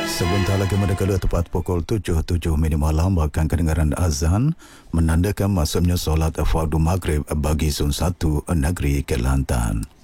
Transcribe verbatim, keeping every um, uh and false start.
Sebentar lagi mendekati tepat pukul tujuh, tujuh minit malam, bahkan kedengaran azan menandakan masuknya solat fardu maghrib bagi Zon satu Negeri Kelantan.